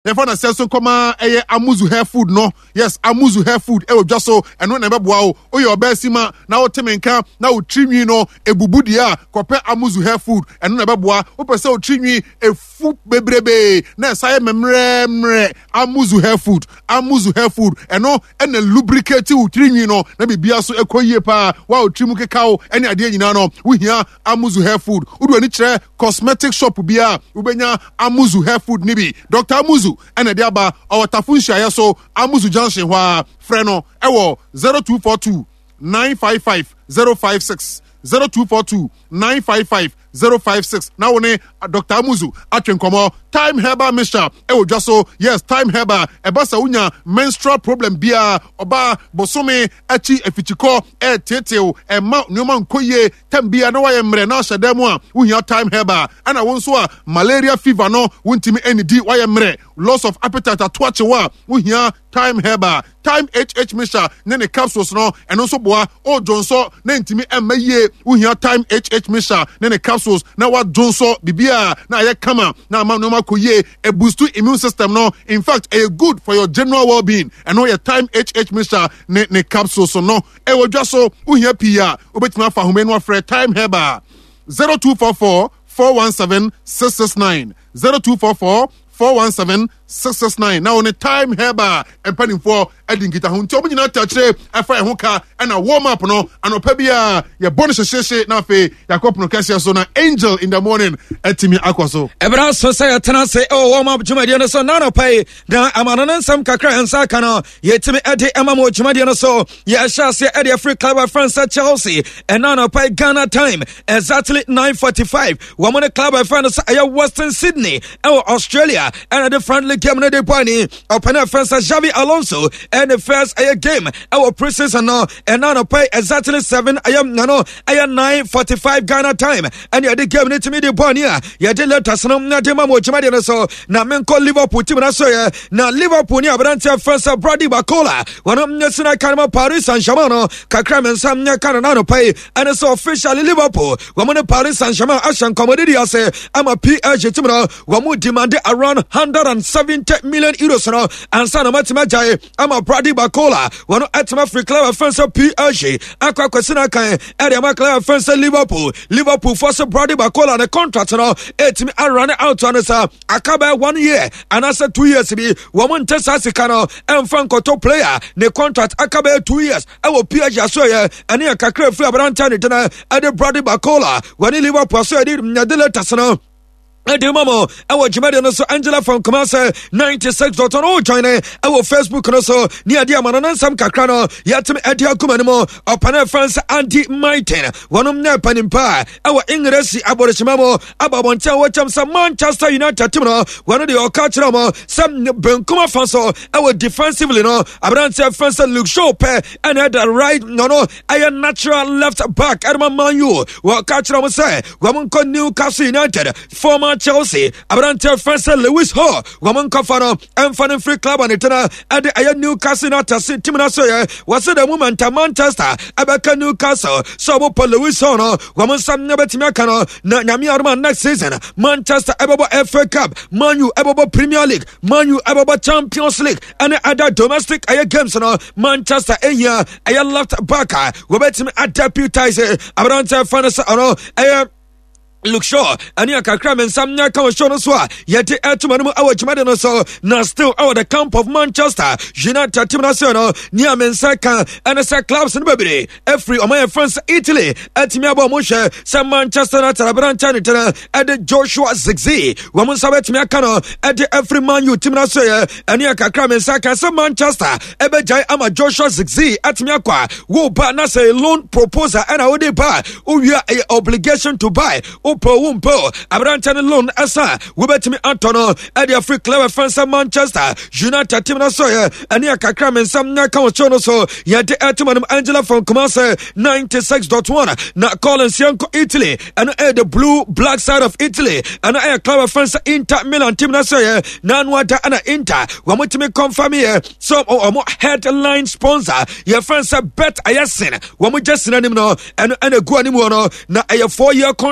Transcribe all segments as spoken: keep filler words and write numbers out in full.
Therefore, na sell so koma eye Amuzu hair food no. Yes, Amuzu hair food. E wo just so eno na beboa o. O your best ma na o temenka na o trinwi no ebubu dia kope Amuzu hair food. Eno na beboa o pese o trinwi efu bebrebe na saye memre mre Amuzu hair food. Amuzu hair food. Eno ene lubricate o trinwi no na bibia so ekoyie pa wa o trimu keka o ene ade nyina no wo hia Amuzu hair food. Udu ani kire cosmetic shop bia ubenya Amuzu hair food nibi. Doctor Amuzu ene dia ba o tafunhia ya so Amuzu junction hwa freno ewo zero two four two nine five five zero five six zero two four two nine five five zero five six. Now one Doctor Amuzu atwen komo time herbal mixture ewo dwaso. Yes, time herbal ebasa unya menstrual problem bia oba bosome achi efichiko e teteo e ma nyoma nkoye tambia na waye mre na hyedemu a uhia time herbal ana wonso a malaria fever no wontimi enidi waye mre loss of appetite atwache wa uhia time herbal time H H mixture ne ne capsules no eno so boa o jonso na ntimi emaye uhia time H H mixture ne ne capsules na wa jonso bibia na ye kama na ma no makoye e boost immune system no. In fact e good for your general well-being and no your time H H mixture ne ne capsules no e wo dwaso uhia pia obetima fa home no afre time herbal zero two four four four one seven six six nine zero two four four four one seven six six nine. Now on a time herbal and penning for Edin Gita Hun. Tommy not touch it, a fire hookah and a warm up no, and a pebia, your bonus sheshe, na fe, Yakop no Cassia Sona, angel in the morning at Timmy Aquaso. Ebra Society say, oh, warm up Jumadiana so nano pay, then Amanan some Kakra and Sakano, yet Timmy Eddie Amamo Jumadiana so, yeah, shall say Eddie Free Club of France at Chelsea, and nano pay Ghana time, exactly nine forty five. Woman Club of France at Western Sydney, our Australia, and the friendly game na de pani open first Xavi Alonso and the first air game our princess and now and now pay exactly seven I am no no I am nine forty-five Ghana time and ya the game need to me the pani ya de let us no na de mamo chima de so na men call Liverpool team na so ya na Liverpool ni abrante first Brady Bacola one of national kanama Paris Saint-Germain kakra men sam nya kana na no pay and so officially Liverpool woman Paris Saint-Germain ashan commodity say I'm a P S G team no woman demand around one hundred seventy million euros no ansa na matima jai ama Brady Bacola one atma free club offense P S G akwa kwesina kan area ma club offense Liverpool Liverpool force Brady Bacola na contract no etimi run out on sa akaba one year and asa two years bi woman tesa sika no emfa nkoto player ne contract akaba two years ewo P S G so ye ene kakra free abranta ne tena ade Brady Bacola when Liverpool so ade nyadele tasano Ede mamo, our Jimadi no so Angela from Kumase ninety-six dot one join our Facebook no so near dia manana sam kakrano yatim edia kumanimo upon France anti mighten one of ne panimpa our English aborishimamo ababoncha watcham some Manchester United team no one of the okachamo some benkuma fanso our defensively no abrante France Luke Shaw pe and had the right no no I natural left back at Manu what kachamo say woman con Newcastle United former Chelsea, Abrante Francis Lewis Hall, Woman Kofano, and Fan Free Club and Etana, and the Newcastle Timina Soya, was the woman to Manchester, Abaka Newcastle, Sobo Lewis Hall, Woman Sam Nabatimacano, Namiarman next season, Manchester Ababa F A Cup, Manu Ababa Premier League, Manu Ababa Champions League, and other domestic Aya games, Manchester Aya, Aya left back, Robertim at deputize, Abrante Francis, Aya. Look sure, and ya kakram and some naka was shown us why yet etumanum our Chimadano so now still out the camp of Manchester, United Timnacional, near Mensaka, and a sack clubs in Baby, every of my friends Italy, at Miabo Musha, some Manchester Brantanitana, at the Joshua Zigzi, woman Sabet Miakano, at the every man you Timnasoya, and ya kakram and Saka, some Manchester, Ebejai Ama Joshua Zigzi, at Miakwa, who partners a loan proposer, and I would buy, who you are a obligation to buy. Upo Wumpo, Abrantan loan Asa, Wubetimi Antono, Edia Free Clever France Manchester, United Timna Soya, and Yakakram and some Nakawachono so, yet the Atumanum Angela from Commerce ninety-six dot one, not calling Sianco Italy, and air the blue black side of Italy, and air Clever France Inter Milan Timna Soya, Nanwata and Inter, Wamutimi confirm here, some or more headline sponsor, your friends bet Ayasin, Wamu just in animo, and a Guanimono, now a four year contract.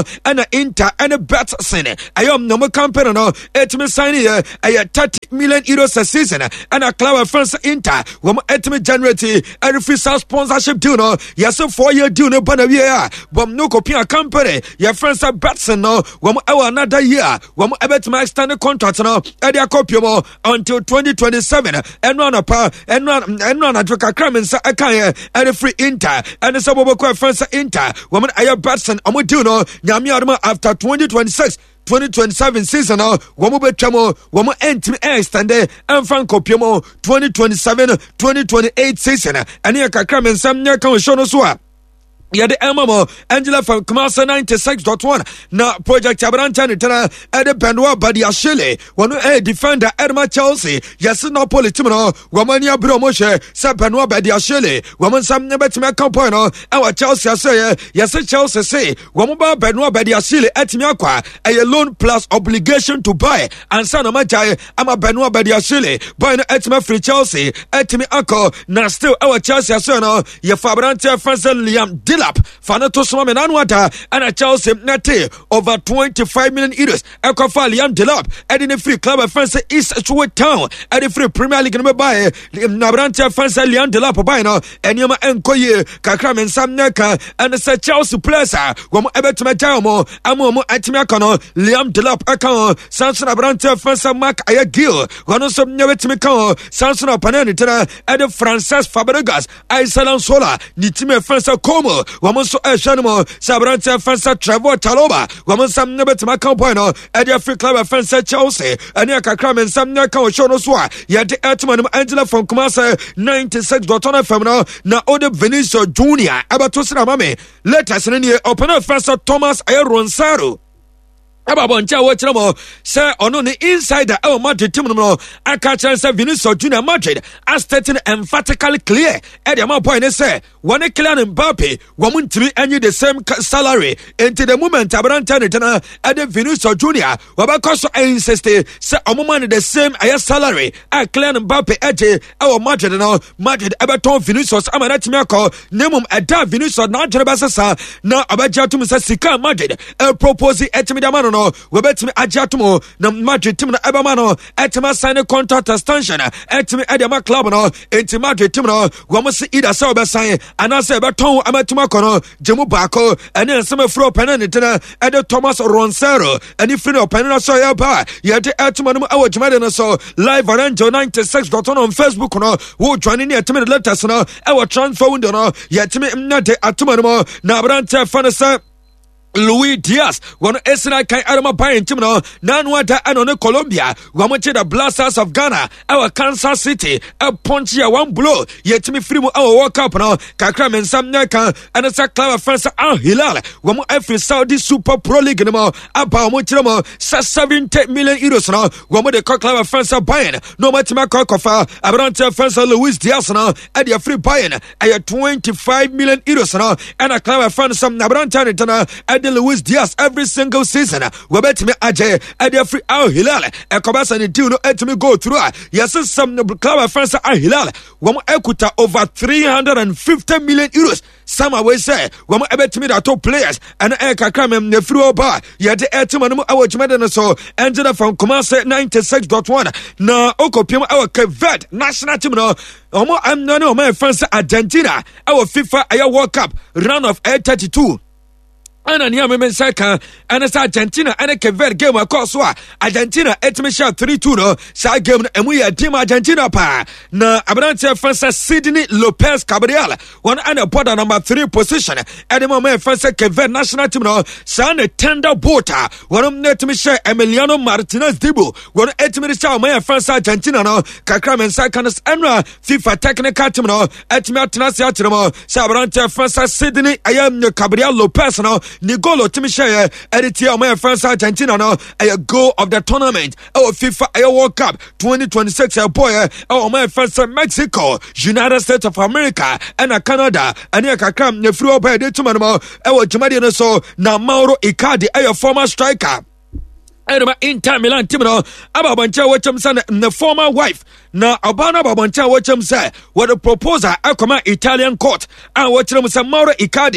no ɛna Inter ɛne Betson ɛyɛ no mo campaign no etimi sign here ɛyɛ thirty million euros a season ɛna club of France Inter wɔn etimi generate ɛre free sponsorship deal no yɛsɛ four year deal no bana wie a bɔm no kopia company yɛ France Betson no wɔn ɛwɔ another year wɔn ɛbɛtumi extend contract no ɛde akɔpio mo until twenty twenty-seven ɛno anapa ɛno ɛno anadwo kakra me nsa ɛka yɛ ɛre free Inter ɛne sɛ bɔbɔkɔ France Inter wɔn ɛyɛ Betson ɔmo deal no nyame adoma after twenty twenty-six twenty twenty-seven season no wɔn betwa mo wɔn entimi extend ɛmfa nkɔpie mo twenty twenty-seven twenty twenty-eight season ɛne kakra me nsam nyɛ ka show no so a yɛde ɛma mo Angela from Kumasi ninety-six point one na project abranta ne tena ɛde Benoit Badiashile wɔno ɛyɛ defender ɛdema Chelsea yɛse Napoli team no wɔn ani abere ɔmo hwɛ sɛ Benoit Badiashile wɔn nsam ne betumi aka point no ɛwɔ Chelsea asɛ yɛse Chelsea say wɔn ba Benoit Badiashile ɛtumi akɔ ɛyɛ loan plus obligation to buy ansa na magyae ama Benoit Badiashile boy no ɛtumi free Chelsea ɛtumi akɔ na still ɛwɔ Chelsea asɛ no yɛfa abranta Francis Liam Delap fana to soma me nanu ata ana Chelsea nete over twenty-five million euros ekofa Liam Delap edi ne free club of France East Swart Town edi free Premier League no buy na brante France Liam Delap buy no enioma enkoye kakra men sam neka and say Chelsea players wo mo ebetuma jaimo amo mo atimi akono Liam Delap akon Samson brante France Mark Ayagil wono so nyebetimi kan Samson panani tena edi Frances Fabregas Aisalan Sola ni time France Como wɔn nso ɛhwɛ no mo sɛ aberanteɛ fɛnsɛ Trevor Chalobah wɔn nsɛm ne bɛtumi aka point no ɛde free club fɛnsɛ Chelsea ɛne akakra me nsɛm ne aka wɔ show no so a yɛde ɛtoma no Angela from Kumasi ninety-six point one F M no na ɔde Vinicius Junior ɛbɛto sena ma me latest ne nie ɔpɛne fɛnsɛ Thomas ɛyɛ Ronsaro aba bonche wo kyerɛ mo sɛ ɔno ne insider ɛwɔ Madrid team no no aka kyerɛ sɛ Vinicius Junior Madrid as stating emphatically clear ɛde ama boy ne sɛ wɔne Kylian Mbappe wɔn ntimi any the same salary into the moment abranta ne tena ɛde Vinicius Junior wɔbɛkɔ so insist sɛ ɔmo man the same ɛyɛ salary a Kylian Mbappe ɛgye ɛwɔ Madrid no Madrid ɛbɛtɔn Vinicius ama na timi akɔ nemum ɛda Vinicius na adwene bɛsesa na ɔbɛgye atum sɛ sika Madrid ɛ propose ɛtimi de ma no webetimi agiatomo na Madrid team na ebama no etima sign contract extension etimi edema club no enti Madrid team no wo se ida se obesan anase ebeton amatuma kono jemu baako ene nsema fro penane tena ede Thomas Ronsero eni free no penana so ya ba yede etuma no awo jumade no so live on Angel ninety-six point one on Facebook no wo join ni etimi letters no ewo transfer window no yetimi nnade atuma no na abrante fanasa Luis Diaz one esina kan arama bayin team no nanu ada anone Colombia wamoche the Blasters of Ghana our Kansas City a punch ya one blow yetimi free mu our World Cup no kakra men sam nyaka and sa club of France Al Hilal wamo every Saudi Super Pro League no aba mo kire mo seventy million euros no wamo the club of France Bayern no matima kokofa abrante France Luis Diaz no e the free Bayern e twenty-five million euros no and a club of France sam abrante tana de Luis Diaz every single season we bet me aje at the free Al Hilal e kobasa ni deal no etimi go through yes some club of France Al Hilal we ekuta over three hundred fifty million euros some way say we bet me that top players and e kakra mem ne free oba ye de etimo no awojimade no so Angela from Kumasi ninety-six point one na okopiem awa Cape national team no omo am no no my France Argentina our FIFA Air World Cup round of eight thirty-two ana niya memen seka ana sa Argentina ana Cape game akoso a Argentina etimi sha three two no sa game emu ya team Argentina pa na abrante France Sydney Lopez Cabral one ana border number three position at the moment France Cape national team no sa na tender boater one etimi sha Emiliano Martinez Dibu one etimi sha my France Argentina no kakra men seka na enra FIFA technical team no etimi atena sia kiremo sa abrante France Sydney ayam Cabral Lopez no Nigolo Timishaya editia my France Argentina no a goal of the tournament our FIFA Air World Cup twenty twenty-six a boy our my France Mexico United States of America and a Canada and ya kakram ne free oba de tumanimo our Jamadi no so na Mauro Icardi a former striker Edema Inter Milan team no ababoncha wacham san the former wife na abana baboncha wacham say what a proposal akoma Italian court and wacham say Mauro Icardi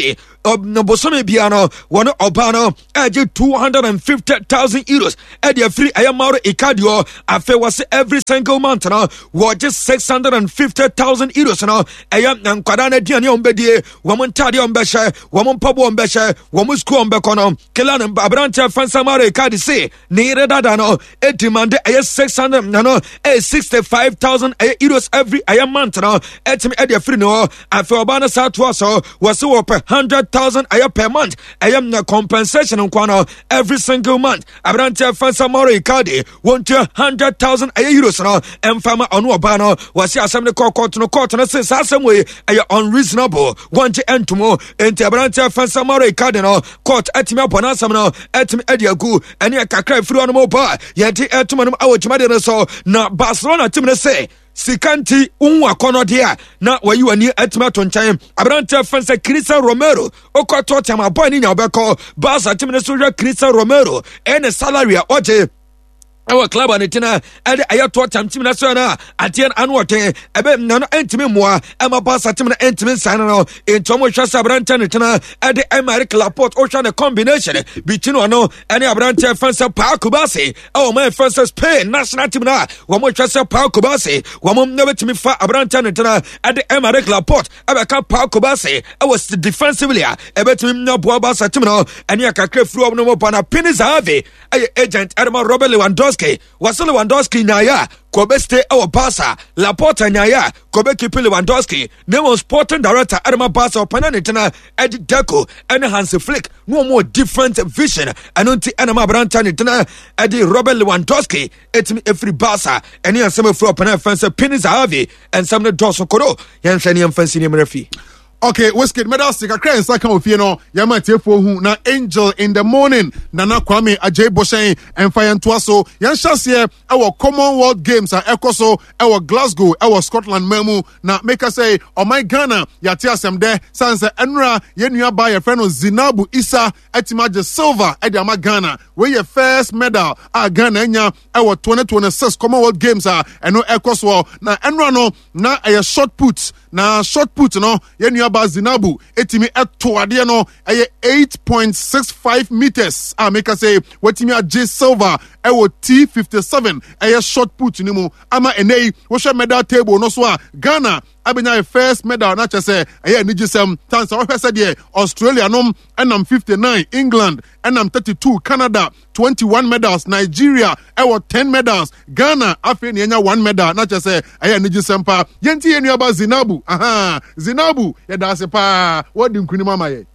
bosome bia no wɔne ɔbaa no ɛgye two hundred fifty thousand euros ɛde afiri ɛyɛ Mauro Icardi afei wɔse every single month no wɔgye six hundred fifty thousand euros no ɛyɛ nkwadaa no aduane a ɔmbɛdie wɔn ntadeɛ a ɔmbɛhyɛ wɔn mpaboa a ɔmbɛhyɛ wɔn sukuu ɔmbɛkɔ no Kylian aberante fansa Mauro Icardi se ne yere dada no ɛdimande ɛyɛ six hundred no ɛyɛ sixty-five thousand ɛyɛ euros every ɛyɛ month no ɛtumi ɛde afiri no hɔ afei ɔbaa no saa toa so wɔse wɔ per hundred thousand ɛyɛ per month ɛyɛ na compensation nkwa no every single month aberante fansa Mauro Icardi wɔntua hundred thousand ɛyɛ euros no ɛmfama ɔno ɔbaa no wɔse asɛm ne kɔ kɔɔto no kɔɔto no se saa asɛm wei ɛyɛ unreasonable wɔngye ɛntomo enti aberante fansa Mauro Icardi no court ɛtumi abɔ n'asɛm no ɛtumi ɛde agu ɛne kakra afiri hɔ no mu ba yɛde ɛtoma no awɔ dwumadeɛ no so na Barcelona tim no sɛ sika nti unwa akɔnɔ deɛ a na wayi w'ani atumi ato nkyɛn aberante fansa Cristiano Romero okɔtɔ tɛm abɔ ne nya wobɛkɔ Barca tim no so hwɛ Cristiano Romero ɛne salary a ɔgye ɛwɔ club a ne tena ɛde ɛyɛ toɔ tam tim na so na adeɛ ano ɔten ɛbɛ na no ɛntimi mmoa ɛma Barca tim na ɛntimi nsan no enti ɔmo hwɛ sɛ aberante ne tena ɛde Aymeric Laporte ɔhwɛ ne combination between ɔno ɛne aberante fansa Pau Kubasi ɛwɔ ɔmo fansa Spain national team na wɔmo hwɛ sɛ Pau Kubasi wɔmo na betimi fa aberante ne tena ɛde Aymeric Laporte ɛbɛka Pau Kubasi ɛwɔ defensively a ɛbɛtimi na boa Barca tim no ɛne akakra firi ɔmo no mo pa na Pini Zahavi ɛyɛ agent ɛde Robert Lewandowski Wasile Lewandowski nyaya Kobe stay our Barca Laporta nyaya Kobe keep Lewandowski Nemo sporting director Adama Barca opana tena Eddie Deco and Hansi Flick no more different vision anunti enema branta tena Eddie Robert Lewandowski etimi every Barca and yan some fro opana fence Pini Zahavi and some the Dawson Kodo yan shani yan fancy ni mrefi. Okay, Westgate medal stick a crazy second of you know, Yama Tefo who na Angel in the morning, Nana Kwame, Ajay Boshain, and Fayan Tuaso, Yan Shasia, our Commonwealth Games are Ecoso, our Glasgow, our Scotland Memu, na make us say, oh my Ghana, Yatia Sam there, Sansa Enra, Yenya by a friend of Zinabu Isa, Etimaja Silva, Ediama Ghana, where your first medal, our Ghana, Enya, our twenty twenty-six Commonwealth Games are, and no Ecoso, na Enra no, na a short put, na short put no, Yenya. Zinabu etimi eto ade no eye eight point six five meters a make say wetimi age silver e wo T fifty-seven eye short put ni mu ama enei wo hwe medal table no so a Ghana abenya first medal na chese eye nigisem tansa wo hwese de Australia nom enam fifty-nine England enam thirty-two Canada twenty-one medals Nigeria e wo ten medals Ghana afi ne nya one medal na chese eye nigisem pa yenti yenu aba Zinabu aha Zinabu that's pa what do you mama ye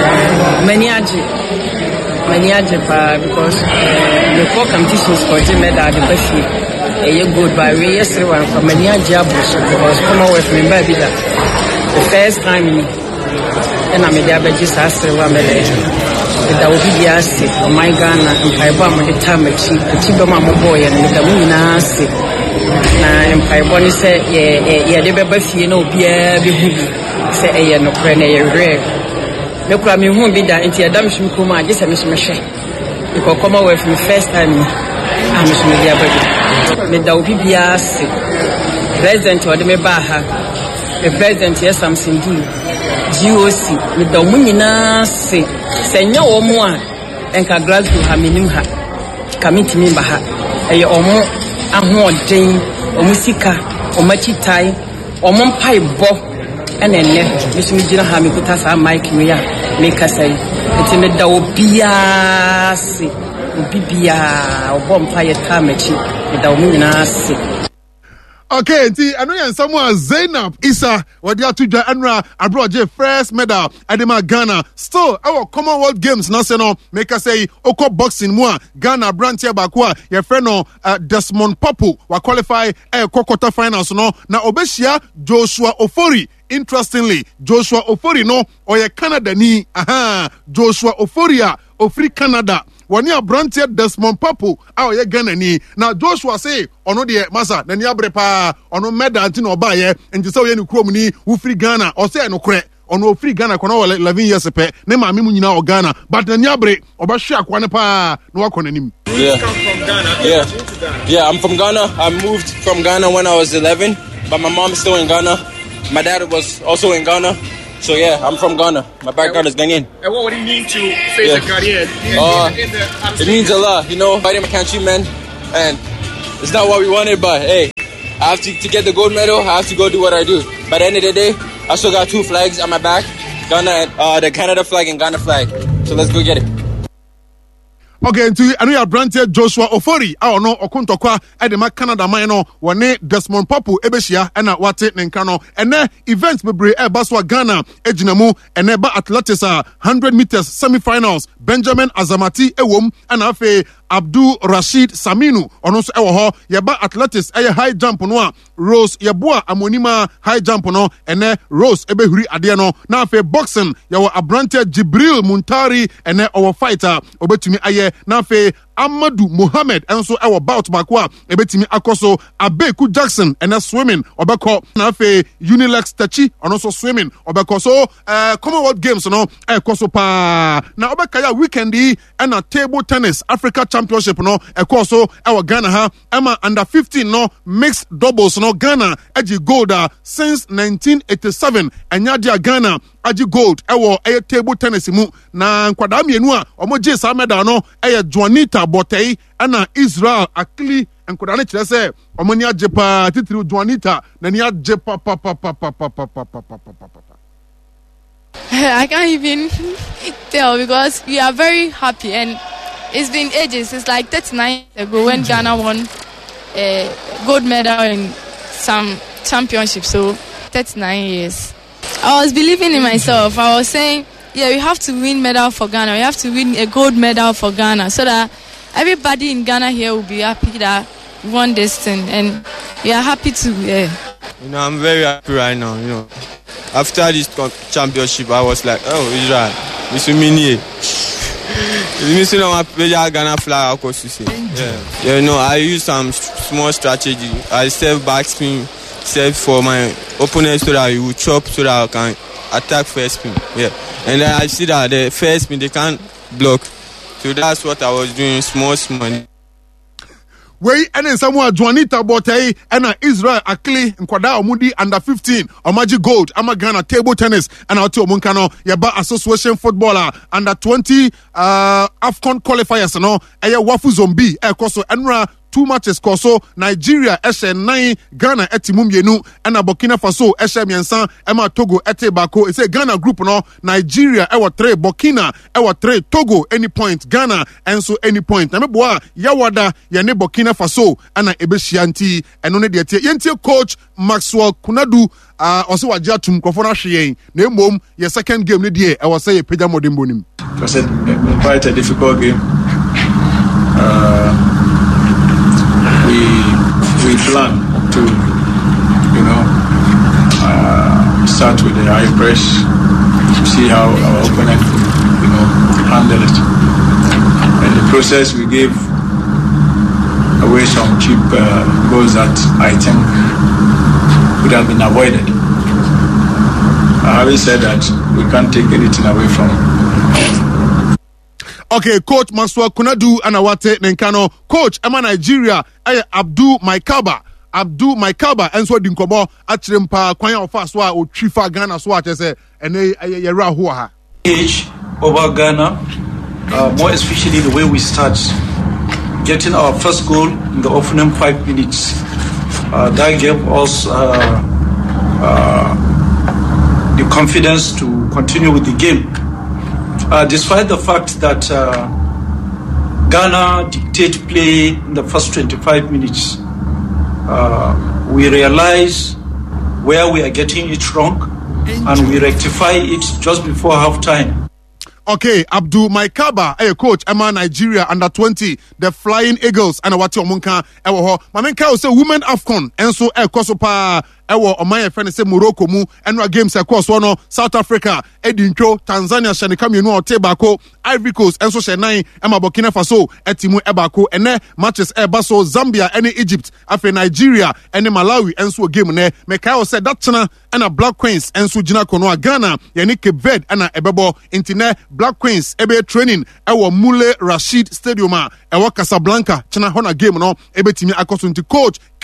many aje many aje pa because uh, the four competitions for the medal the best a good by we yesterday one for many aje because come with me baby that the first time and I'm there but just ask one medal that will be asked oh my Ghana and I bomb the time achieve achieve mama boy and the winner say na mpaiboni say yeah yeah the beba fie no bia bi hu bi say eh no kre na ye rare me kura me hu bi da enti adam shim ko ma agese me shemehwe because come away from first time am shim dia baba me da obi bia se president o de me ba ha the president yes something do G O C me da mu nyina se se nya wo mu a enka Glasgow ha menim ha committee member ha eh omo ahoɔden omusika omachitai omompai bo enenne misumi gina ha me kuta sa mic me ya me kasai enti me da obia se obibia obompa ye kamachi me da omunyina se. Okay, nti ano yan Samuel Zainab Isa wadi atudwa anra abroje first medal adema Ghana still our Commonwealth Games na se no make us say oko boxing mu a Ghana branch ba ko a ye friend no uh, Desmond Popo wa qualify e quarter finals no na obehia Joshua Ofori. Interestingly, Joshua Ofori no oye Canada ni aha Joshua Oforia ofri Canada wani abrantie Desmond Popo a oye Ghana ni na Joshua say ono de masa na ni abre pa ono medal anti no ba ye nti say oye ni krom ni wo free Ghana o say no kre ono free Ghana kono eleven years pe ne maame mu nyina o Ghana but na ni abre obahwe akwa ne pa na wakọ nanim. Yeah. Come from Ghana. Yeah. Yeah, I'm from Ghana. I moved from Ghana when I was eleven, but my mom is still in Ghana. My dad was also in Ghana. So yeah, I'm from Ghana. My background is Ghanaian. And what would it mean to face Yeah. a career? in- Uh, in the armed It means a lot, you know, fighting my country, man. And it's not what we wanted, but hey, I have to, to get the gold medal. I have to go do what I do. By the end of the day, I still got two flags on my back, Ghana, and, uh, the Canada flag and Ghana flag. So let's go get it. Okay, nti anu ya brante Joshua Ofori a ono okontokwa e de ma Canada man no wone Desmond Papu ebehia e na wate ne nka no ene events bebre e ba so Ghana ejina mu ene ba athletics a one hundred meters semi-finals Benjamin Azamati ewom ana afe Abdul Rashid Saminu ono so ewo ho ye ba athletics e high jump no a Rose Yeboa Amonima high jump no ene Rose ebehuri ade no na afe boxing ye wo abrante Jibril Muntari ene owo fighter obetumi aye na afe Amadou Mohammed enso ewo bout bako a ebetimi akoso Abeku Jackson ene swimming obeko na afe Unilex Tachi ono so swimming obeko so uh, Commonwealth Games no ekoso pa na obeka ya weekend yi na table tennis Africa Championship no ekoso ewo Ghana ha ema under fifteen no mixed doubles no Ghana agi gold uh, since nineteen eighty-seven enya dia Ghana agi gold ewo eye table tennis mu na nkwada mienu a omo je sa medal no eye Juanita Botei ana Israel Akili nkwada ne kire se omo ni age pa titiri Juanita na ni age pa pa pa pa pa pa pa pa pa pa pa. I can't even tell because we are very happy and it's been ages. It's like thirty-nine years ago when Ghana won a gold medal in some championship. So thirty-nine years. I was believing in myself. I was saying, yeah, we have to win medal for Ghana. We have to win a gold medal for Ghana so that everybody in Ghana here will be happy that we won this thing. And we are happy to, yeah. You know, I'm very happy right now, you know. After this championship, I was like, oh, Israel, this is me. This is my Ghana flag, of course, you see. Yeah. Yeah, you know, I use some small strategy. I serve back spin, serve for my opponent so that he will chop so that I can attack first spin. Yeah. And then I see that the first spin, they can't block. So that's what I was doing, small, small. Wey ene Samuel Juanita Botei ena Israel Akili nkwada omudi under fifteen omaji gold ama Ghana table tennis and ati omunka no yeba association footballer under twenty uh, AFCON qualifiers no eye Wafu Zombi e koso enra two matches koso Nigeria eshe nine Ghana etimu mienu ena Burkina Faso eshe miensan ema Togo ete bako ese Ghana group no Nigeria ewa three Burkina ewa three Togo any point Ghana enso any point na meboa yawada yane Burkina Faso ana ebeshianti eno ne detie yentie coach Maxwell Kunadu uh, ose waje atum krofo na hwe na emom ye second game ne die e wose ye pega modembo nim. It was a, quite a difficult game. Uh, we we plan to, you know, uh, start with the high press, see how our opponent could, you know, handle it. In the process, we gave away some cheap uh, goals that I think would have been avoided. Uh, having said that, we can't take anything away from Okay, coach Maxwell Kunadu anawate nenkano coach Emma Nigeria eh Abdul Maikaba Abdul Maikaba enso di nkomo akyere mpa kwan ofa so a otwifa Ghana so a tese ene yera ho ha age over Ghana, uh, more especially the way we start getting our first goal in the opening five minutes. Uh, that gave us uh, uh, the confidence to continue with the game. Uh, despite the fact that uh, Ghana dictate play in the first twenty-five minutes, uh, we realize where we are getting it wrong and we rectify it just before halftime. Okay, Abdul Maikaba, eh coach Emma Nigeria under twenty, the Flying Eagles and wati omunka ewo ho. Mamenka o say women AFCON enso e koso pa ewo oman friend say Morocco mu enra games e koso no South Africa edintwo Tanzania shanika mienu otebako Ivory Coast enso she nine ema Burkina Faso etimu ebako ene matches e baso Zambia ene Egypt afi Nigeria ene Malawi enso game ne meka o say that chana ena Black Queens enso gina kono Ghana yani Cape Verde ena ebebo intine Black Queens ebe training ewo Mule Rashid Stadium a ewo Casablanca chana hona game no ebe timi akoso nti coach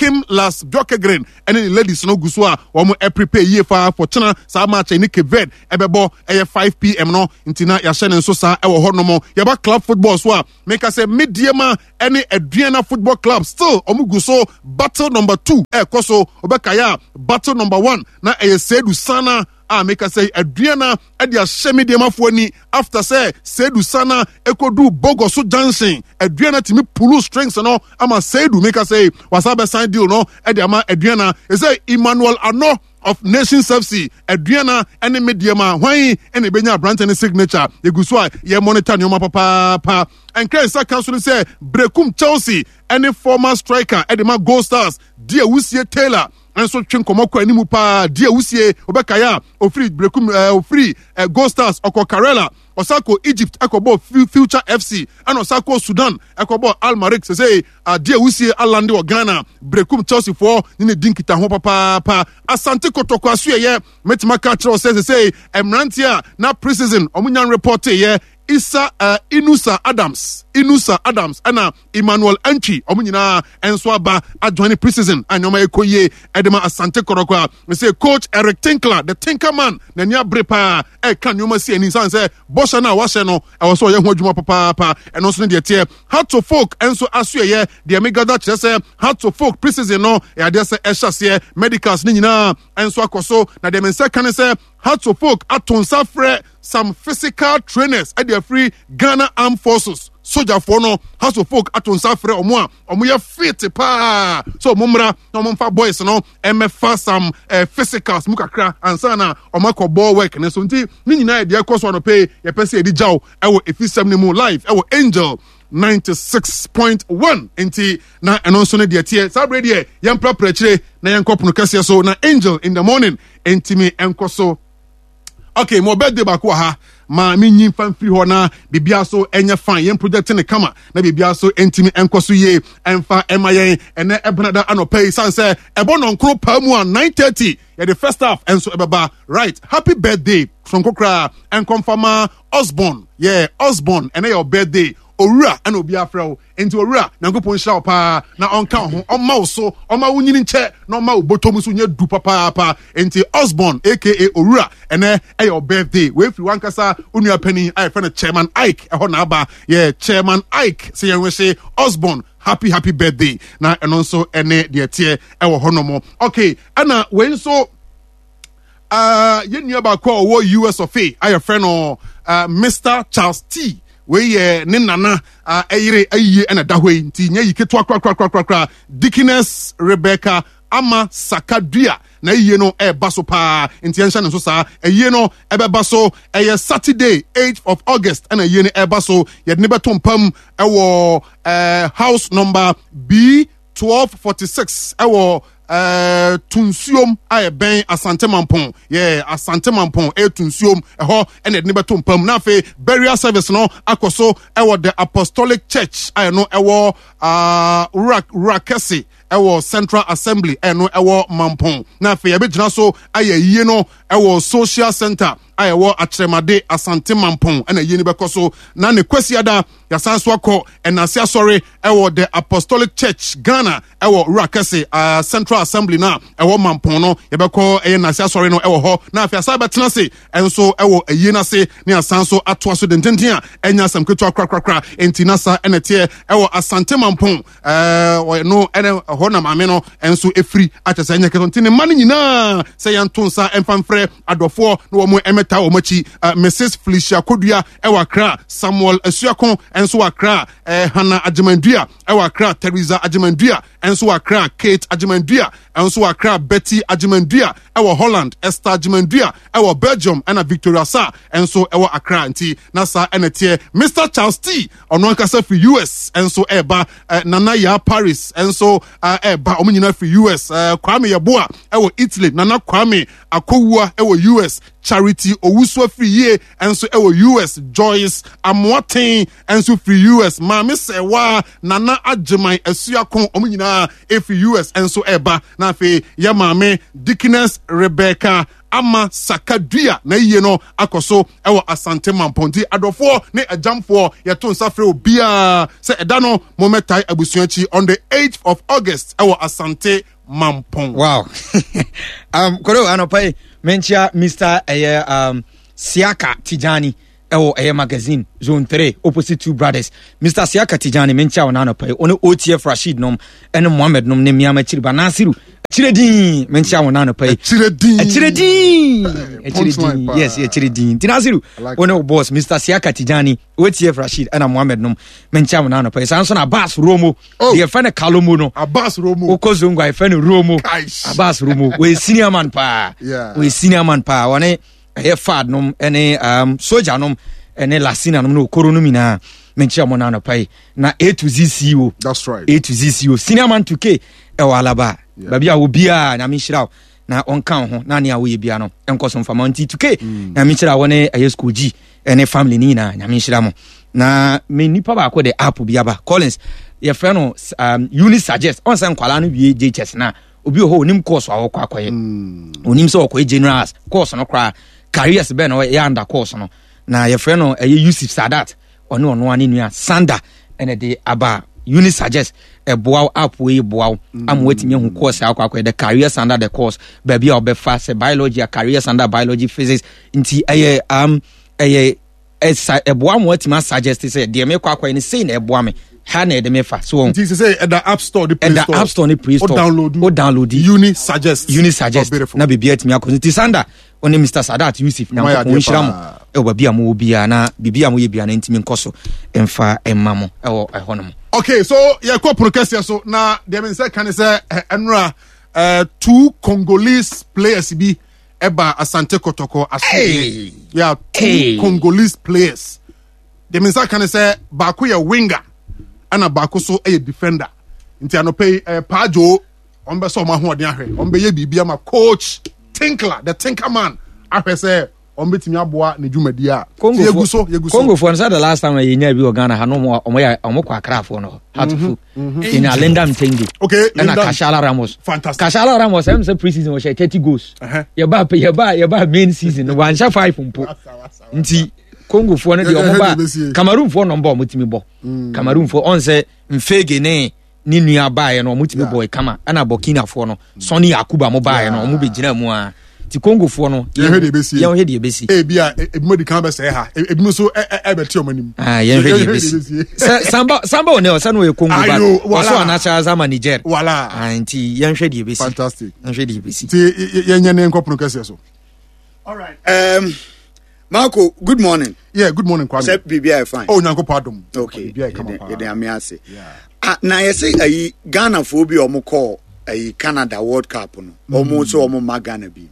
Kim Las Bjorkegren and the ladies no guswa omo e prepare ye fa for china sa match ni Keved ebebo e five p m no ntina ya hye nso sa e wo ho no mo ya ba club football so a make us say mediema any Adriana Football Club still omo guso battle number two e koso obekaya battle number one na e Sedu Sana a make us say Adriana e dia hye mediema fo ni after say Sedu Sana ekodu Bogoso Junction Adriana timi pulu strengths no ama Sedu make us say wasabe sign deal no e dia ma Adriana e say Emmanuel Ano of Nations F C Adriana and Mediama why and Benya Branton signature Yeguswa ye monitor nyoma papa pa and Krensa Council say Brekum Chelsea any former striker Edema Gold Stars Dia Wusie Taylor and so Chinkomoko animu pa Dia Wusie Obekaya Ofri Brekum Ofri Gold Stars Oko Karela Osako Egypt Ekobo Future F C and Osako Sudan Ekobo Al Marik say Dia Wusie Alande or Ghana Brekum Chelsea for Nini Dinkita ho papa pa Asante Kotoko Asuye ye Metimaka Chiro says say Emrantia na preseason omunyan report ye Isa uh, Inusa Adams Inusa Adams ana Emmanuel Anchi omunyina enso aba adwane preseason anyoma ekoye edema Asante Kotoko we say coach Eric Tinkler the Tinker man na nia brepa e kan nyoma si ani san say bosha na wahye no e wo so ye ho adwuma papa pa eno so ne de tie Heart to Folk enso asuye ye de megada kire say Heart to Folk preseason no e ade say e hyase medicals ni nyina enso akoso na de mense kan say Heart to Folk atonsa frɛ some physical trainers at their free Ghana Armed Forces soldier for no House of Folk atonsa frɛ omo a omo ye fit pa so momra no momfa boys no emfa some uh, physicals mukakra ansa na omo akɔbɔ work ne so nti ni nyina de ɛkɔ no pay ye pese edi jaw ɛwɔ efisɛm ne mu live ɛwɔ Angel ninety-six point one nti na ɛno nso ne de tie sabre de yɛmpra prɛkyire na yɛnkɔpono kɛse so na Angel in the morning ntimi ɛnkɔ so. Okay, mo birthday back ha ma me nyin fan free ho na bibia so enya fan yen project ne kama na bibia so entimi enkoso ye emfa emayen ene ebnada anopai san say ebo no nkro pa mu a nine thirty ya the first half enso ebeba right happy birthday from kokra en confirma Osborne yeah Osborne ene your birthday Owura and obi afrɛ enti owura Nyankopɔn hyira pa na ɔnka ho ɔma wo so ɔma wo nyini nkyɛ na ɔma wo botom so nya du papa pa enti Osborne aka Owura ene ɛyɛ your birthday we free wankasa onua pani I friend Chairman Ike ɛhɔ na aba yeah Chairman Ike say yen we say Osborne happy happy birthday na ɛno nso ene de tie ɛwɔ hɔ no mo okay ana we nso uh yenua ba kwa owo U S of A I friend no uh, Mister Charles T we ye ne nana uh, eyire ayiye ena dahwe nti nya yiketo akra akra akra akra Dickiness Rebecca Ama Sakadua na yiye no e baso pa nti enhya ne so sa eyiye no e be baso e Saturday eighth of August and eyiye ne e baso ye ne beto mpam e wo uh, house number B twelve forty-six e wo Uh, tunsiom aye ben Asante Mampon yeah Asante Mampon e tunsiom e ho ene de beto mpam na fe burial service no akoso e wo the Apostolic Church aye no e wo uh Rakesi e wo Central Assembly e no e wo Mampon na fe ye be gina so aye yie no e wo Social Center aye wo Atremade Asante Mampon ena yie ni bekoso na ne kwasiada ya sanso akọ enase asori e wo the Apostolic Church Ghana e wo Rakesi uh, Central Assembly na ewo Mampon no yebekọ eye nase asori no ewo ho na afia sa betena se enso ewo eyi na se ne asanso ato aso dententen a enya sam ketu akrakrakra entina sa enete ewo Asante Mampon eh no ene ho na mame no enso efri atese enya keto ntine man nyina se yanto nsa emfamfrɛ adofo no wo mo emeta wo machi uh, Missus Felicia Kodua ewo Accra Samuel Asuakon enso Accra eh Hannah Ajimandua ewo Accra Teresa Ajimandua enso Accra Kate Ajimandua enso Accra Betty Ajimandua ewo Holland Esther Ajimandua ewo Belgium ena Victoria Sa enso ewo Accra nti na sa enete Mister Charles T ono ankasa fi U S enso eba uh, Nana ya Paris enso uh, eba omunyina fi U S uh, Kwame Yeboa ewo Italy Nana Kwame Akowua ewo U S Charity Owusu free ye enso ewo U S Joyce Amwaten enso free U S Mame Sewa Nana Ajeman Asuakon omunyina e free U S enso eba na fe ya mame Dickiness Rebecca ama sakadua na yie no akoso ewo Asante Mamponti adofo ne ajamfo yeto nsafre obia se eda no momentai abusuachi on the eighth of August ewo Asante Mampong. Wow. um koro anopai mentia Mister Eye um Siaka Tijani ewo Eye magazine zone three opposite two brothers. Mister Siaka Tijani mentia wana anopai one O T F Rashid nom ene Mohammed nom ne miama chiriba Nasiru Chiredin mentia wana anopai Chiredin Chiredin Chiredin yes yeah Chiredin Tinasiru one boss Mister Siaka Tijani O T F Rashid ene Mohammed nom mentia wana anopai sanso na Abbas Romo the fene Kalomo no Abbas Romo Okozongwa fene Romo Abbas Romo we senior man pa yeah we senior man pa one e fad nom ene um soldier nom ene lasina nom no koronumi na menchia mo na no pai na A to Z C E O. That's right. A to Z C E O senior man two K e walaba yeah. Babi a obia na minshira na onkan ho na ne a we bia no enkoso mfama nti two K mm. na minshira wone aye school G ene family ni na na minshira mo na me nipa ba ko de app bia ba Collins ye friend no um uni suggest on say nkwala no wie J H S na obi ho onim course wa akwa akoye mm. onim so akoye generals course no kra careers be no ya under course no na ye friend no aye Yusuf Sadat ono ono ani nua Sanda ene de aba uni suggest e boaw app we boaw mm. am wetimi hu course akwa akoye the careers under the course baby a obefa se biology careers under biology physics nti aye um aye e boa mo wetimi suggest say de me kwa akoye ni say na e boa me ha na de me fa so nti say at the app store the play store the app store the play store o download o download uni suggest uni suggest oh, na bibia timi akọ nti Sanda oni Mister Sadat Yusuf na ko nhira mo e ba bia mo bia na bibia mo ye bia na ntimi nkoso emfa emma mo e wo ehono mo. Okay, so ye ko prokesia so na de men say kan say enra uh, two Congolese players bi eba Asante Kotoko aso hey. Yeah, two hey. Congolese players de men say kan say ba ko ye winger ana ba ko so e defender nti anope uh, Pajo on be so ma ho ode ahwe on be ye bibia ma coach Tinkler the Tinker man ahwe say on betimi aboa ne dwumadi a yegu so yegu so Congo for the last time you nya bi Ghana ha no mo omo omo kwa Akrafo no hatful in Alenda Mtengi okay and Kashala Ramos fantastic Kashala Ramos am say pre-season was thirty goals uh-huh. ye ba ye ba ye ba main season one sha five mpo nti Congo for no de omo ba Cameroon for no mbo motimi bo Cameroon for on say mfege ne ni nua ba ye no motimi boy kama ana Burkina for no Sonny Yakuba mo ba ye no mo be gina mu a ti Congo for no ye hwe de besi ye hwe de besi e bia e bi modi kan be se ha e bi so e e be ti o manim ah ye hwe de besi samba samba one o sa no ye Congo ba o so anacha zama Niger wala ah nti ye hwe de besi fantastic ye hwe de besi ti ye nya ne nkopno kase so. All right, um Marco, good morning. Yeah, good morning Kwame. Say B B I fine. Oh nyanko padom. Okay. B B I come up. They am ase. Yeah. Ah na ye say ayi Ghana fo bi omo call ayi Canada World Cup no. Omo so omo ma Ghana bi.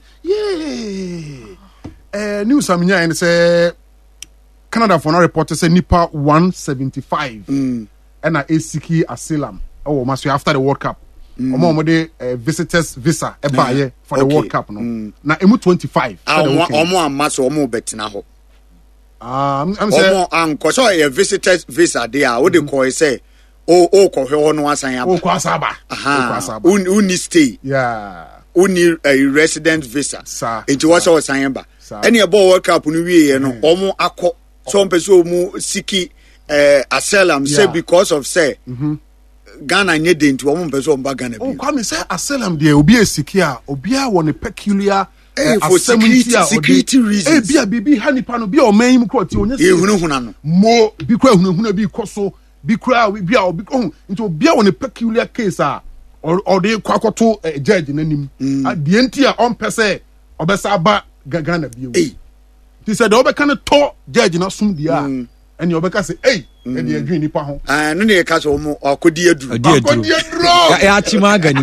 Yeah. Eh news amnya en say Canada for now report say nipa one seventy-five. Mm. And a Esiki asylum. Oh, must after the World Cup. Mm. Omo omo de uh, visitors visa e ba ye for okay. the World Cup no. Mm. Na emu twenty-five. Ah omo amaso omo betina ho. Um I'm say omo anko so ye visitors visa there a wo de call say o o ko hwe ho no asan ya. O ko asaba. Aha. Uni stay. Yeah. Uni a resident visa. Enti wo so asan ba. Ene e ball World Cup no wie ye no omo akọ so mpeso omo siki eh asylum say because of say mhm Ghana nye de nti omo mpeso omba Ghana bi. Oh Kwame say asylum there obi esiki a obi a won a peculiar eh for security security reasons. Eh bia bibi hanipa no bia o man im kro ti onya se. Ehunu huna no. Mo bi kwa ehunu huna bi koso bi kra bia obi oh nti obi a won a peculiar case a or dey kwakoto judge nanim. De enti a on pese obesa ba Ghana bi. Eh he said obe kan to judge na sum dia and you obeka say hey e dey adwin nipa ho ah no ne ka so mo akodi aduru akodi aduru ya chima gani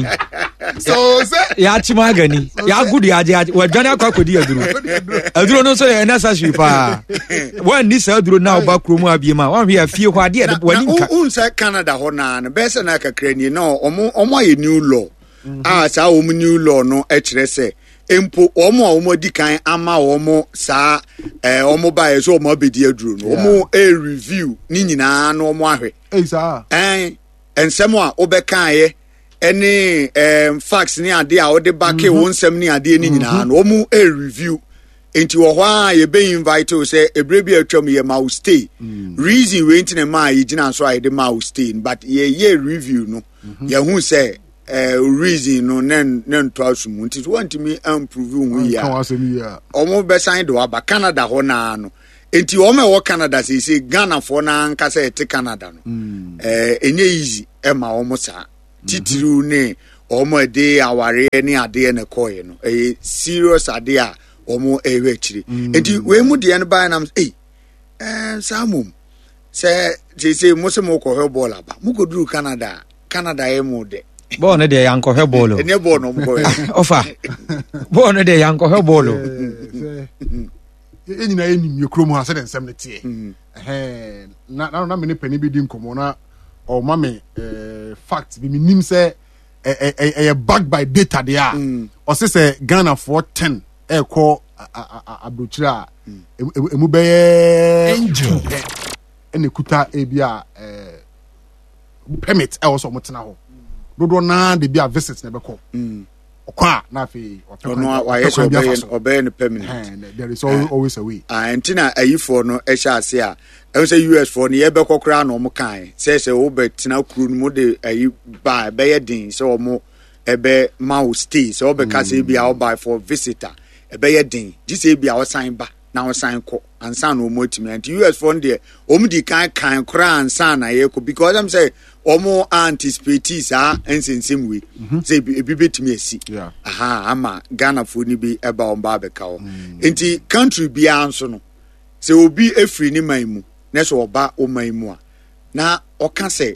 so say ya chima gani ya gudu ya je wa dwane akwa akodi aduru aduru no so ya necessary pa wan ni sa aduru na oba kromu abiema wan hwe afie ho ade wani nka un say Canada ho na na be se na kakra ni no omo omo ye new law ah sa omo new law no e kire se empo omo a omo di kan ama omo sa eh omo ba ye so omo abedi aduru no omo e review ni nyina no omo ahwe eh sa eh ensemo a obeka ye any um, facts ni ade a ode back e won sem ni ade ni nyina no omu e review enti wo hwa ye be invite o say ebre bi atwam ye ma stay reason we enti na ma ye gina so a de ma stay but ye ye review no ye hu say uh, reason no nen nen to asum enti want me improve hu ya omo be sign do aba Canada ho na no enti omo e wo Canada say say Ghana for na nka say te Canada no eh enye easy e ma omo sa titiru ne omo ade aware ne ade ne koye no eh serious ade a omo ewe chiri enti we mu de ne ba na eh eh samum se je se mo se mo ko he ball aba mo ko duru Canada Canada e mo de ball ne de yanko he ball o ne ball no mo ko ofa ball ne de yanko he ball o e nyina e nim yekrom ha se de nsem ne tie eh na na na me ne pani bi di nkomo na o ma me eh fact bi me nim se eh eh eh backed by data there o se se Ghana for ten e ko abrochira emu beye angel ene kuta e bia eh permit e wo so motena ho dodo na de bia visit na be ko okwa na afi no wa yes obey obey no permanent there is always a way ah entina ayifo no e sha ase a e say U S for no ye be kokra no mo kan say say wo be tina kru no mo de ayi ba be ye din say wo mo e be ma wo stay say wo be ka say bia wo buy for visitor e be ye din ji say bia wo sign ba na wo sign ko ansa no mo timi anti U S for no de o mo di kan kan kra ansa na ye ko because I'm say omo anticipate sa ensensem we say ebi betimi asi aha ama Ghana fo ni bi eba on ba be ka o enti country bia anso no say obi efri ni man mu na so oba o man mu a na oka say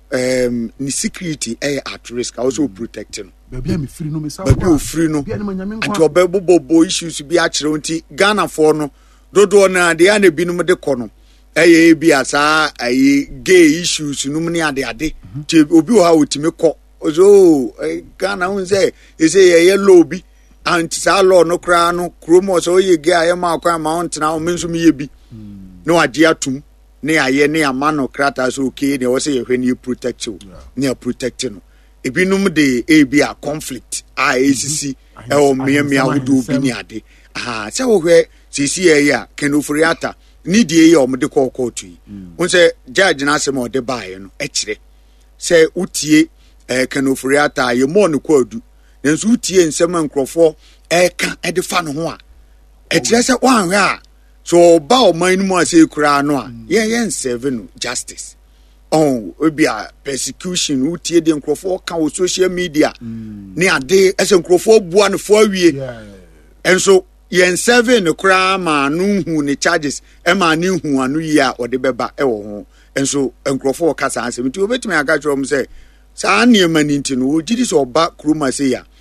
um ni security eh at risk also protecting baby am free no me sa baby o free no anti oba bobo issues bi a kire nti Ghana fo no dodo na de ana binum de kɔ no eh bi asa ayi gay issues num ni ade ade ti obi o ha otimi kɔ so Ghana hun say e say ye low bi anti sa law no kra no kromo so ye gay aye ma kwa mount na o menso mi ye bi no ade atum ne aye ne amano krata so okay ne wo say ye hwani protect you ne protect no ebi num de e bi a conflict a A C C e o me me awodo bi ni ade ah say wo hwe sisi ye ya kenofuriata ni die ye o me de call court yi won say judge na asem o de bae no e kire say utie eh kenofuriata ye mo no kwadu nenso utie nsem nkrofo e ka e de fa no ho a e kire say wan hwe a so ba o man mu ase kura no a ye ye serve no justice oh obi a persecution utie de nkrofo ka o social media ni ade ese nkrofo bua no fo awie enso yen seven no kra ma no hu ne charges e ma ne hu anu yi a ode beba e wo ho enso nkrofo ka sa ansem ti obetimi aga trom say sa ne mani nti no ogidi so oba kruma say ya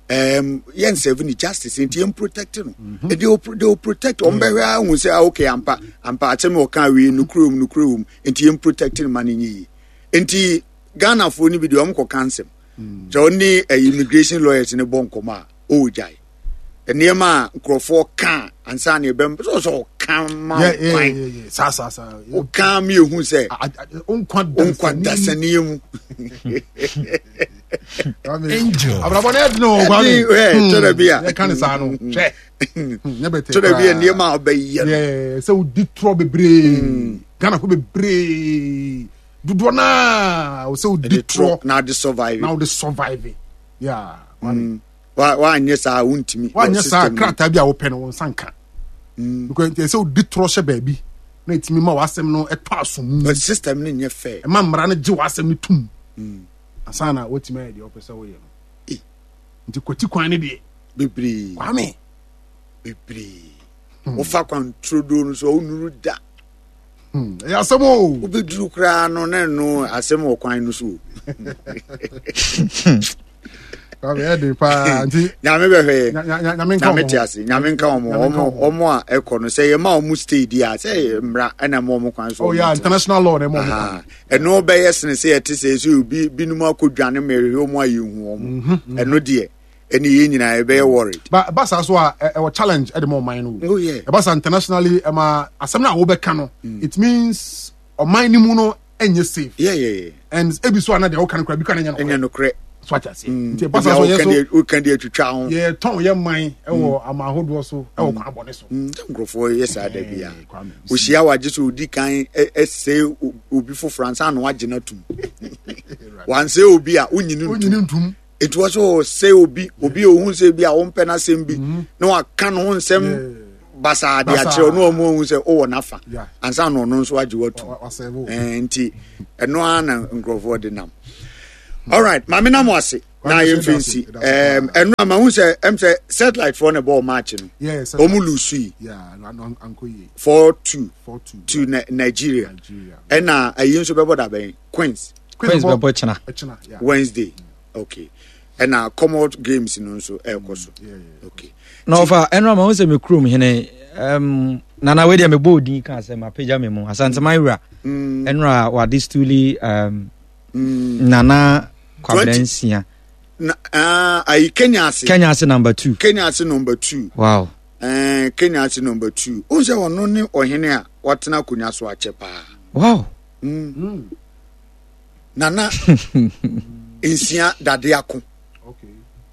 um yen seven justice nti em protect no e dey dey protect on be hwa hu say okay ampa ampa atemi o kan we no krom no krom nti em protect man nyi nti Ghana fo ni video am ko cancel so ni immigration lawyers ne bon koma o jai eniema nkrofo kan ansa na ebem so so kan ma kwan sa sa sa o kan mi ehu say onkwa onkwa dasani mu angel abrabone no gwami eh to da bia e kan sa no hwe nyebete to da bia eniema obayi yeah so di tro bebre Ghana ko bebre dudo na o so di tro now the survive now the survive yeah mm. wa wa nyesa untimi wa nyesa krata bi a wo pɛ no sanka mm because they say di troshe baby na itimi ma wasem no eto asom but system no nye fair e ma mra no gye wasem no tum mm asana wotimi ade opese wo ye no eh nti kwati kwan ne de bebre kwa me bebre wo fa control no so onuru da hmm ya asemo wo beduru kra no na no asemo kwan no so Kabe de pa anti nyame behwe nyame nka nyame nyame nka omo omo omo a ekọ no say ma omo stay dia say mra na mo omo kwan so oh yeah international law na mo ah eno be yes ne say ete say so bi binum akodwane mehwe omo ayehu omo eno de eni ye nyina e be worried ba ba sa so a e wo challenge e de mo man no oh yeah e ba sa internationally e ma asem na wo be ka no it means o man ni mu no enye safe yeah yeah yeah and e bi so na de wo kan kra bi kan nya no enya no kre swatch ase nti basa so yeso o kan dey twitwa ho ye ton ye man e wo amahodo so e wo kwan bone so nkrofo yes ada bia o hia waje so odi kan e say obi fo France anu waje na tum wan say obi a onyini ntum it was so say obi obi ohun say bia wo mpe na sem bi na wa kan ho nsem basa de akire no omo ohun say o wo nafa ansa no no nso waje watu eh nti eno ana nkrofo de nam. All right, mami na mo ase na ye fancy um eno ama hu say em say satellite for na ball match no yes omu lusu yeah anko ye four two to Nigeria ena ayi nso bebo da ben Queens Queens bebo china Wednesday okay ena Commonwealth Games no nso e koso okay no fa eno ama hu say me krom hene um nana we dia me bodin kan say ma page me mu asante mayra eno wa distuli um nana Kwabensia. Ah, I Kenya ase. Kenya ase number two. Kenya ase number two. Wow. Eh, Kenya ase number two. O se wono ne ohene a watena kunya so ache pa. Wow. Mm. Nana insia dade ako. Okay.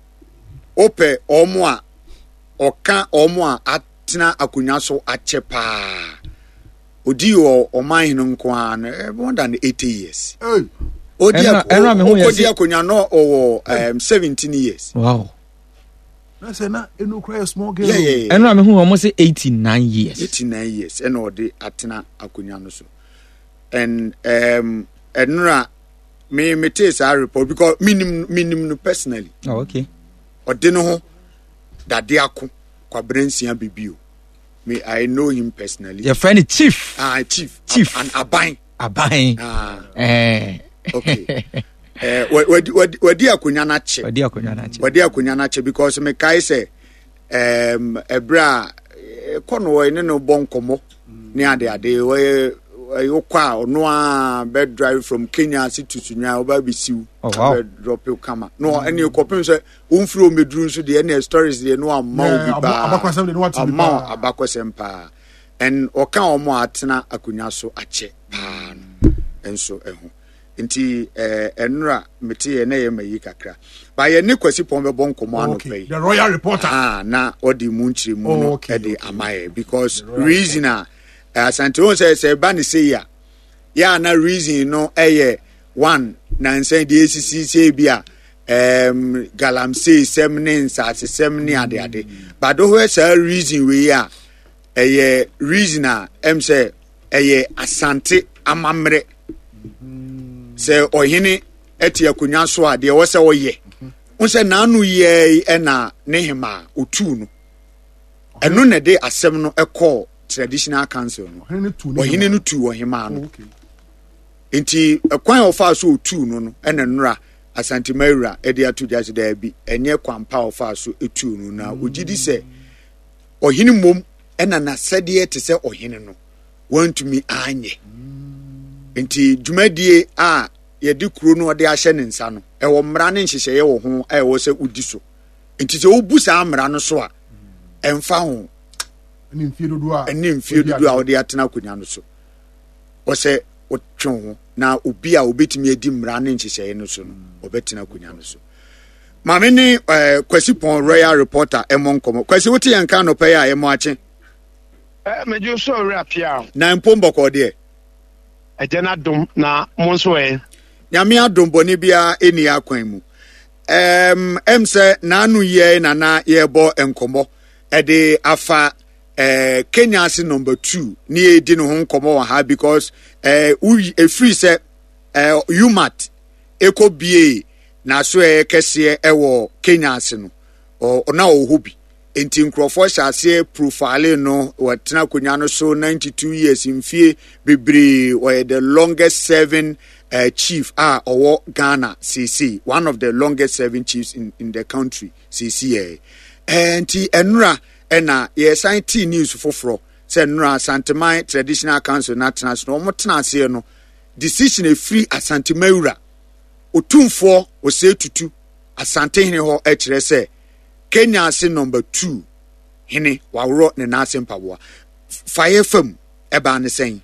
Ope omo a oka omo a atena akunya so ache pa. Odi o oman no nko an more than eighty years. Hey. Odia Odia Konya no or um seventeen years. Wow. Na say na eno cry small girl. Yeah, yeah, yeah. Eno me hu almost eighty-nine years. eighty-nine years. Eno de atena akonya no so. And um enra me me take a report because minim minim personally. Oh, okay. Ode no ho dade ako kwabrensia bibio. Me I know him personally. Your friend Chief. Ah, Chief. Chief. And Abain. Abain. Ah. Eh. Okay. Eh wadi wadi akonya na che. Wadi akonya na che. Wadi akonya na che because me kai say um ebra kono ne no bonkomo ne ade ade we yokwa ono a bed drive from Kenya to Tunya oba bisiu. Oh wow. Bed drop you kama. No any kopem say umfiri omeduru so de any stories de no amma obi ba. Abakwasem de no what be ba. Abakwasem pa. And oka omo atena akonya so ache pa. Enso ehu. Nti eh enra meti ye na ye mayi kakra ba ye ne kwasi pon be bon komo ano pay the royal reporter ah na odi munchiri mu no e de amaye because reason a asante won say say ba ne say ya ya na reason no eye one na nsan de sisi say bia em galamsey semne nsase semne ade ade but do we say reason we ya eye reason a em say eye asante amamre se ohene eti akunya so a de wo se wo ye unse nanu ye e na ne hema otu no eno na de asem no ekọ traditional council no ohene no tu ohema no enti ekwan ofa so otu no no ena nura Asante Mayra e de atu jase da bi enye kwampa ofa so etu no na ogidi se ohene mom ena na sede te se ohene no want me anye enti dwumadie a ye di kuro no de ahye ne nsa no e wo mra ne nhyehyeye wo ho e wo se udi so enti se obu sa mra no so a emfa ho ani mfie dodo a ani mfie dodo a wo de atena konya no so wo se wo twon ho na obi a obetimi edi mra ne nhyehyeye no so no obetena konya no so mame ni kwasi pon royal reporter emon komo kwasi wote yanka no pay a emo ache eh mejo so rapia na mpombo ko de Ejena dum na monso e nyame adom boni bia eni akwan mu em em se nanu ye na na ye bo enkomo e de afa eh Kenya si number two ni e di no nkomo wa ha because eh we e free se eh Umat eko bie na so e kese e wo Kenya si no o na o hobi enti nkrofo hyase profile no watena konya no so ninety-two years mfie bebre or the longest serving uh, chief ah owo Ghana C C one of the longest serving chiefs in in the country C C A enti enra ena ye science news foforo say enra Santemai traditional council national no motena ase no decision e free Asante Mayra otumfo o se tutu Asante hene ho e kire say Kenya si number two hene wawro ne na sempaboa fire fam eba ne sen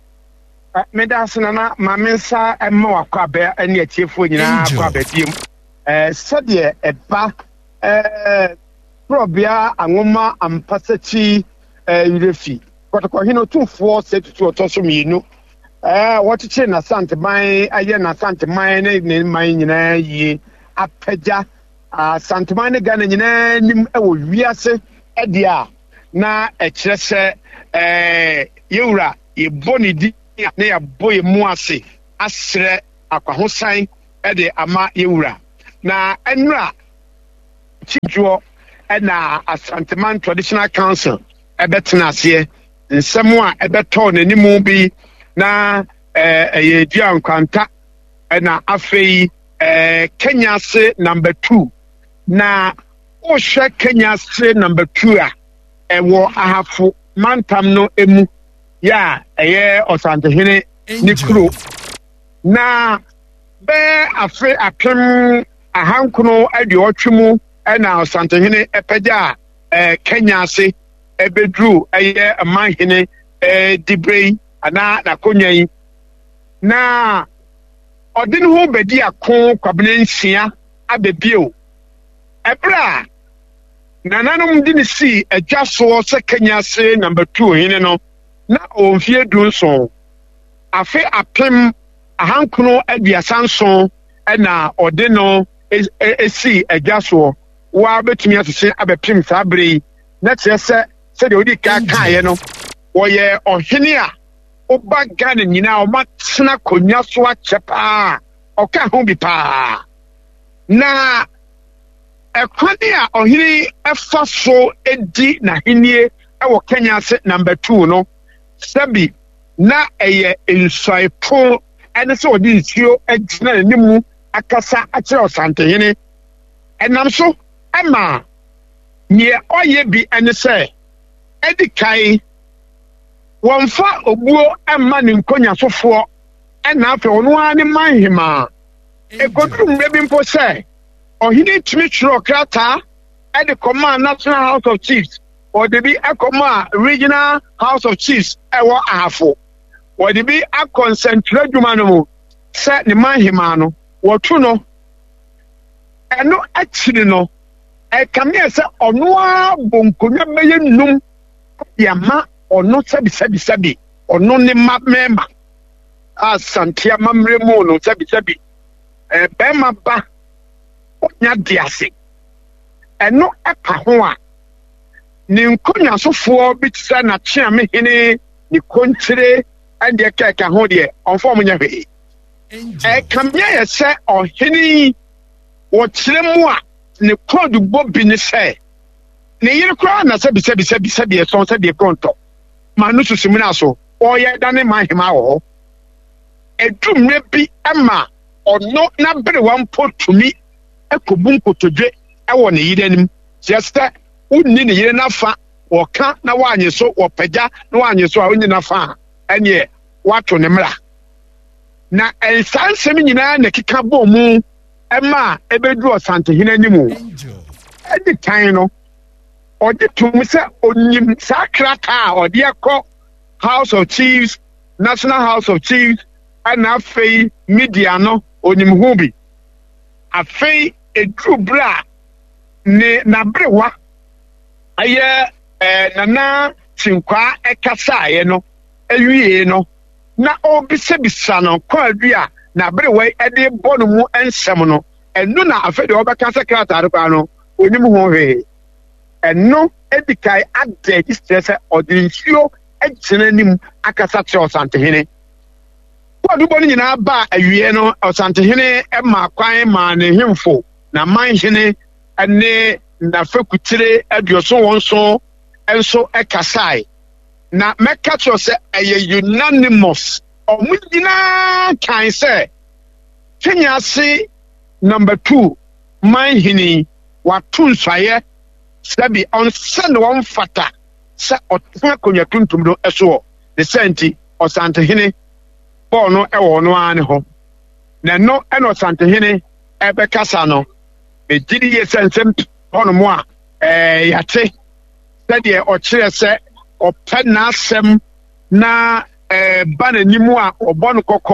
me da sena na ma mensa emma wakwa be ane achiefo nyina akwa be biem eh sɛdeɛ ɛba eh probia anwoma ampasachi eh yurefi kɔtɔkɔhene otumfoɔ sɛ tutu ɔtɔ so mmienu eh wɔkyekyere na santeman ayɛ na santeman ne ne man nyinaa yie apagya santeman ne Ghana nyinaa nim ɛwɔ wiase ɛde a na ɛkyerɛ sɛ eh yewura yɛbɔ ne di ne yɛbɔ yɛ mu ase asrɛ akwahosan ɛde ama yewura na ɛnura chidwo ɛna Asanteman Traditional Council ɛbɛtena aseɛ nsɛm a ɛbɛtɔ n'animu bi na ɛyɛ dua nkwanta ɛna afei ɛɛ Kenya se number two na wohwɛ Kenya se number two a ɛwɔ ahafo mantam no emu ya ɛyɛ Ɔsantehene ne kuro na bɛɛ afe apem ahankono aduɔtwe mu ɛna Ɔsantehene ɛpɛgya a Kenya se ɛbɛduru ɛyɛ amanhene dibrei ana nakonya yi na ɔde ne ho bɛdi ako kwabena nsia abɛbio ɛbra nananom di ne si agya soɔ sɛ Kenya se number two hene no na ɔmfie du nson afe apem ahankono aduasa nson ɛna ɔde no esi agya soɔ wa betumi asese abɛpem saa bere yi na kyerɛ sɛ sɛdeɛ odi ka kaeɛ no wɔyɛ ɔhene a ɔba Ghana nyinaa ɔma tena konwa so akyɛ paa ɔka ho bi paa na ɛkwane a ɔhene ɛfa so edi n'ahenie ɛwɔ Kenya se number two no sɛbi na ɛyɛ nsuaepo ɛne sɛ ɔde nsuo agyina n'anim akasa akyerɛ Ɔsantehene ɛnam so ɛma nea ɔyɛ bi ɛne sɛ ɛdi kae wɔmfa obuo ɛma ne nkonya sofoɔ ɛna afei ɔno ara ne manhemaa ɛkɔduru mmerɛ bi mpo sɛ ɔhene tumi twerɛ krataa ɛde kɔmaa National House of Chiefs ɔde bi ɛkɔmaa Regional House of Chiefs ɛwɔ ahafo wɔde bi akɔnsɛntrɛ adwuma no mu sɛ ne manhemaa no wɔto no ɛno akyiri no ɛkameɛ sɛ ɔno ara bɔ nkonnwa bɛyɛ nnum yɛma ɔno sɛbisɛbisɛbi ɔno ne ma mɛma a santea mammerɛ mu no sɛbisɛbi bɛrima ba ɔnya de ase ɛno ɛka ho a ne nkonnwa sofoɔ bi te sɛ n'akyeame hene ne konkyere ɛdeɛ kɛkɛ ho deɛ ɔmfa ɔmo nyɛ hwee ɛkameɛ yɛ sɛ ɔhene wɔkyerɛ mu a ne kɔɔdo bɔ bi ne sɛ ne yere koraa na sɛbisɛbisɛbi ɛsɔn sɛdeɛ kɔntɔ ma no susu mu na so ɔyɛ da ne manhema wɔ hɔ ɛdummerɛ bi ɛma ɔno na bere wa mpo tumi ɛkɔbu nkotodwe ɛwɔ ne yere anim kyerɛ sɛ wonni ne yere nafa wɔka na woanye so wɔpagya na woanye so a wonni nafa a ɛneɛ woato ne mmara na ɛnsaa nsɛm nyinaa na keka bɔ mu ɛma ɛbɛduru Ɔsantehene anim ɛdi kan no ɔde tum sɛ onyim saa krataa a ɔde ɛkɔ House of Chiefs National House of Chiefs ɛna afei media no onyim ho bi afei eduru bere a ne n'aberewa ɛyɛ ɛɛ nana Tinkwaa ɛkasaeɛ no ɛwie no na ɔbisabisa no kɔ adu a n'aberewa ɛde bɔ no mu nsɛm no ɛno na afei deɛ ɔbɛka sɛ krataa no kora no onyim ho hwee ɛno edi kae adɛ gyi kyerɛ sɛ ɔde nsuo agyina anim akasa kyerɛ Ɔsantehene wɔdubɔ no nyinaa ba awie no Ɔsantehene ɛma kwan ma ne hemfo na manhene ɛne n'afɛkutire aduoso wɔn so ɛnso ɛkasae na mɛka kyerɛ sɛ ɛyɛ unanimous ɔmo nyinaa kan sɛ Kenya se number two manhene wato nsuayɛ sɛbi ɔnsɛ ne wɔn fata sɛ ɔtena akonnwa tuntum no ɛso wɔ ne sɛ nti Ɔsantehene bɔɔl no ɛwɔ ɔno ara ne hɔ na ɛno ɛna Ɔsantehene ɛbɛkasa no egyidi yɛ sɛ nsɛm hɔnom a ɛɛ yate sɛdeɛ ɔkyerɛ sɛ ɔpɛ n'asɛm na ɛɛ ba n'anim a ɔbɔ no kɔkɔ